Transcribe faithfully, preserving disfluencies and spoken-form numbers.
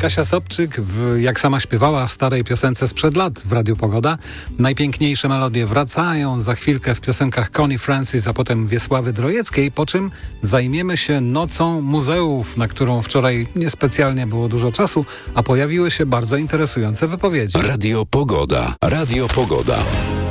Kasia Sobczyk, w, jak sama śpiewała, w starej piosence sprzed lat w Radiu Pogoda. Najpiękniejsze melodie wracają za chwilkę w piosenkach Connie Francis, a potem Wiesławy Drojeckiej, po czym zajmiemy się nocą muzeów, na którą wczoraj niespecjalnie było dużo czasu, a pojawiły się bardzo interesujące wypowiedzi. Radio Pogoda. Radio Pogoda.